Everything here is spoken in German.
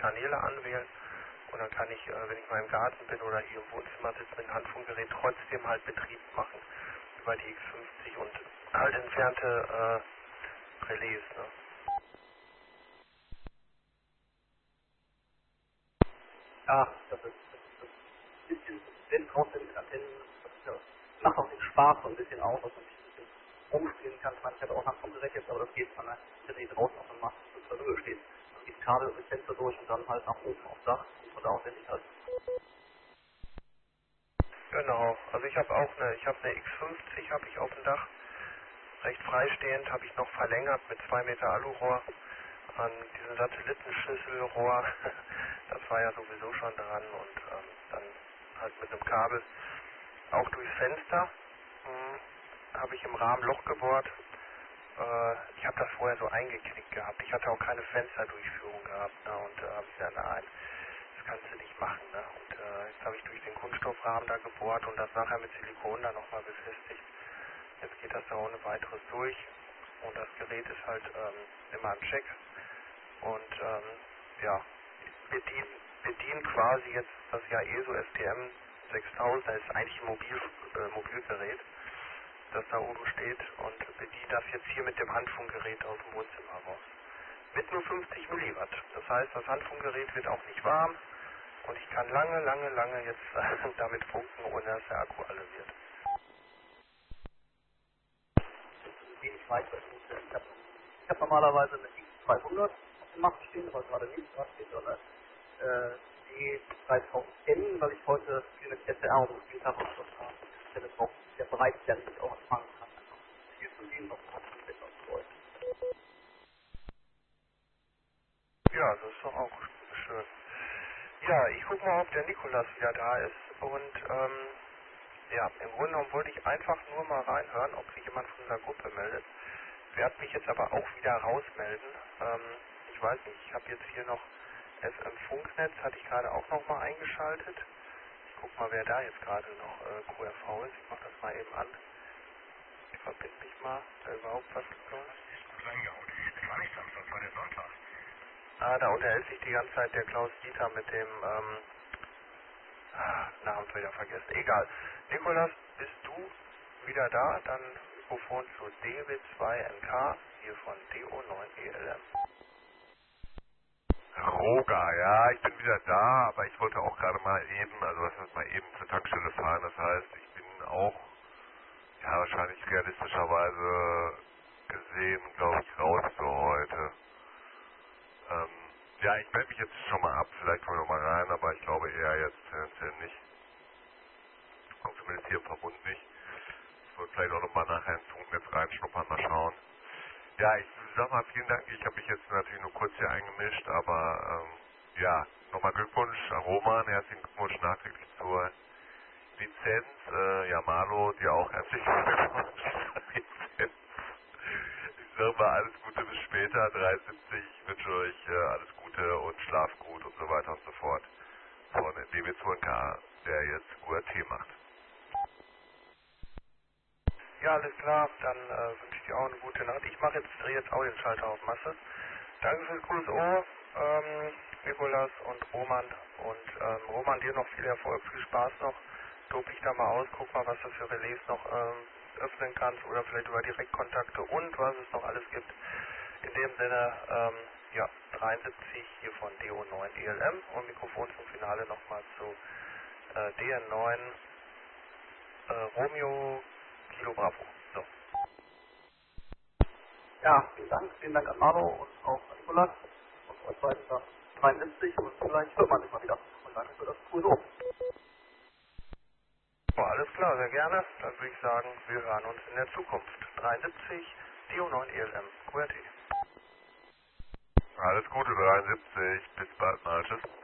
Kanäle anwählen und dann kann ich, wenn ich mal im Garten bin oder hier im Wohnzimmer sitze mit dem Handfunkgerät, trotzdem halt Betrieb machen über die X50 und halt entfernte Relais. Ne? Ja, das ist ein bisschen, wenn draußen mit Antennen, das macht auch den Spaß so ein bisschen aus, dass man sich ein bisschen rumspielen kann. Ich meine, ich habe auch Handfunkgerät jetzt, aber das geht von der Batterie draußen auf dem Mast, das zur Höhe steht. Man geht Kabel und Fenster durch und dann halt nach oben aufs Dach und von da aus endlich halt. Genau, also ich habe auch eine X50 habe ich auf dem Dach, recht freistehend, habe ich noch verlängert mit 2 Meter Alurohr an diesem Satellitenschlüsselrohr. Das war ja sowieso schon dran und dann halt mit einem Kabel auch durchs Fenster habe ich im Rahmen Loch gebohrt. Ich habe das vorher so eingeknickt gehabt. Ich hatte auch keine Fensterdurchführung gehabt. Ne? Und habe ich gesagt, nein, das kannst du nicht machen. Ne? Und jetzt habe ich durch den Kunststoffrahmen da gebohrt und das nachher mit Silikon dann nochmal befestigt. Jetzt geht das da ohne weiteres durch und das Gerät ist halt immer im Check. Und ja, bedienen quasi jetzt das Yaeso STM 6000, das ist eigentlich ein Mobilgerät, das da oben steht und bedient das jetzt hier mit dem Handfunkgerät aus dem Wohnzimmer raus. Mit nur 50 Milliwatt. Das heißt, das Handfunkgerät wird auch nicht warm und ich kann lange jetzt damit funken, ohne dass der Akku alle wird. Wenig weiter. Ich habe normalerweise eine X200 auf dem Mast stehen, aber gerade nicht dran steht, sondern die 3000N, weil ich heute viel mit SDR und gespielt habe und das war eine Stelle drauf, der bereits ja nicht auch empfangen kann. Einfach viel zu sehen, was man hat, besser läuft. Ja, das ist doch auch schön. Ja, ich gucke mal, ob der Nikolas wieder da ist und ja, im Grunde genommen wollte ich einfach nur mal reinhören, ob sich jemand von der Gruppe meldet. Ich werde mich jetzt aber auch wieder rausmelden. Ich weiß nicht, ich habe jetzt hier noch FM Funknetz, hatte ich gerade auch noch mal eingeschaltet. Ich guck mal, wer da jetzt gerade noch QRV ist. Ich mache das mal eben an. Ich verbinde mich mal, da überhaupt was läuft. Ich war nicht Samstag, war der Sonntag. Ah, da unterhält sich die ganze Zeit der Klaus Dieter mit dem, Namen wieder vergessen. Egal. Nikolas, bist du wieder da? Dann Mikrofon zu DW2NK, hier von DO9ELM. Roger, ja, ich bin wieder da, aber ich wollte auch gerade mal eben, also was heißt mal eben zur Tankstelle fahren, das heißt, ich bin auch, ja, wahrscheinlich realistischerweise gesehen, glaube ich, raus für heute. Ja, ich melde mich jetzt schon mal ab, vielleicht kommen wir noch mal rein, aber ich glaube eher jetzt tendenziell nicht. Und zumindest hier im Verbund nicht. Ich wollte vielleicht auch noch mal nachher ins Funknetz reinschnuppern, mal schauen. Ja, ich sag mal vielen Dank, ich habe mich jetzt natürlich nur kurz hier eingemischt, aber ja, nochmal Glückwunsch an Roman, herzlichen Glückwunsch nachträglich zur Lizenz. Ja, Marlo, dir auch herzlichen Glückwunsch zur Lizenz. Ich sag mal alles Gute bis später, 73, ich wünsche euch alles Gute und schlaft gut und so weiter und so fort. Von DB2K, der jetzt URT macht. Ja, alles klar. Dann wünsche ich dir auch eine gute Nacht. Ich drehe jetzt auch den Schalter auf Masse. Danke fürs gutes Ohr, Nikolas und Roman. Und Roman, dir noch viel Erfolg, viel Spaß noch. Tob dich da mal aus, guck mal, was du für Relais noch öffnen kannst oder vielleicht über Direktkontakte und was es noch alles gibt. In dem Sinne, ja, 73 hier von DO9 ELM und Mikrofon zum Finale nochmal zu DN9 Romeo Kilo Bravo. So. Ja, vielen Dank an Marlo und auch an Nikolas und als weiter 73 und vielleicht hört man sich mal wieder. Und danke für das coole Ohr. Oh, alles klar, sehr gerne. Dann würde ich sagen, wir hören uns in der Zukunft. 73, DO9 ELM, QRT. Alles Gute, 73, bis bald mal, tschüss.